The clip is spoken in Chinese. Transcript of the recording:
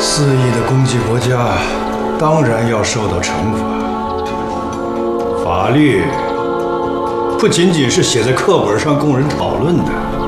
肆意的攻击国家，当然要受到惩罚。法律不仅仅是写在课本上供人讨论的。